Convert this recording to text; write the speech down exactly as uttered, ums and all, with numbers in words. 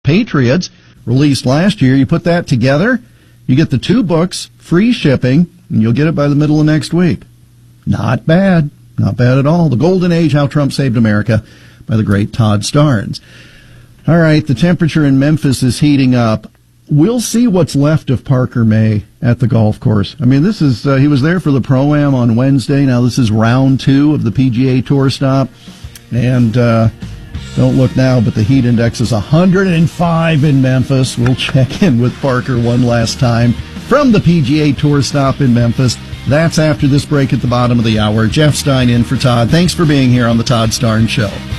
Patriots, released last year. You put that together, you get the two books, free shipping, and you'll get it by the middle of next week. Not bad. Not bad at all. The Golden Age, How Trump Saved America, by the great Todd Starnes. All right, the temperature in Memphis is heating up. We'll see what's left of Parker May at the golf course. I mean, this is, uh, he was there for the Pro-Am on Wednesday. Now this is round two of the P G A Tour stop. And, uh, don't look now, but the heat index is one hundred five in Memphis. We'll check in with Parker one last time from the P G A Tour stop in Memphis. That's after this break at the bottom of the hour. Jeff Stein in for Todd. Thanks for being here on the Todd Starnes Show.